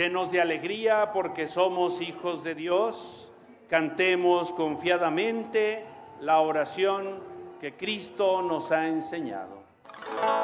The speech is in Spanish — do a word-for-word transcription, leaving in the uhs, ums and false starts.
Llenos de alegría porque somos hijos de Dios, cantemos confiadamente la oración que Cristo nos ha enseñado.